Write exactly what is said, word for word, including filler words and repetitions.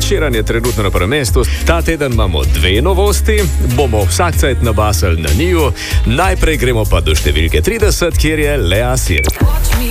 Ed je trenutno na prvem mestu. Ta teden imamo dve novosti, bomo vsak cajt nabasali na njiju. Najprej gremo pa do številke trideset, kjer je Lea Sir.